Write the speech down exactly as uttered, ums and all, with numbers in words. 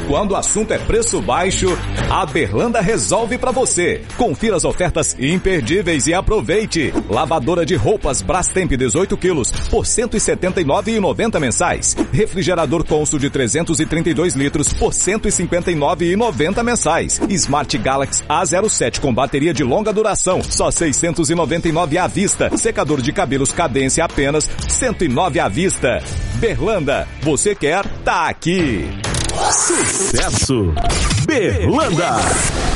Quando o assunto é preço baixo, a Berlanda resolve pra você. Confira as ofertas imperdíveis e aproveite. Lavadora de roupas Brastemp dezoito quilos por cento e setenta e nove reais e noventa centavos mensais. Refrigerador Consul de trezentos e trinta e dois litros por cento e cinquenta e nove reais e noventa centavos mensais. Smart Galaxy A zero sete com bateria de longa duração, só seiscentos e noventa e nove reais à vista. Secador de cabelos Cadência apenas cento e nove reais à vista. Berlanda, você quer? Tá aqui. Sucesso! Berlanda!